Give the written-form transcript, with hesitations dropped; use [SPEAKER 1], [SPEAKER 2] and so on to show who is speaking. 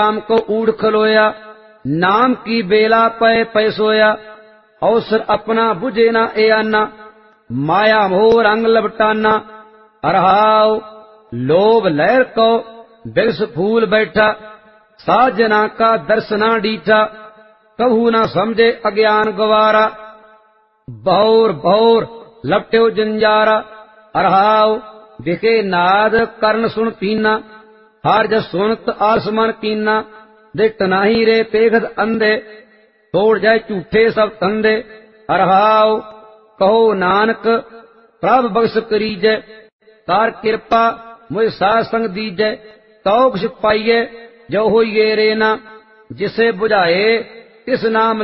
[SPEAKER 1] राम को ऊढ़ खलोया, नाम की बेला पै पैसोया। अवसर अपना बुझे ना ए आना, माया मोह रंग लपटाना। अरहाव लोभ लहर को बिरस फूल बैठा, साजना का दर्शना डीठा। कभू ना समझे अज्ञान गवारा, बौर बौर लपट्यो जंजारा। अरहाव दिखे नाद कर्ण सुन पीना, हार जस सुनत आसमान कीना। दिट नाही रे पेखद अंधे, तोड़ जाए झूठे सब धंधे। अरहाव कहो नानक प्रभ बख्श करीजै, तार कृपा मुझ साध संग दीजै। तो कुछ पाइये जो होइए रे ना, जिसे बुझाए तिस नाम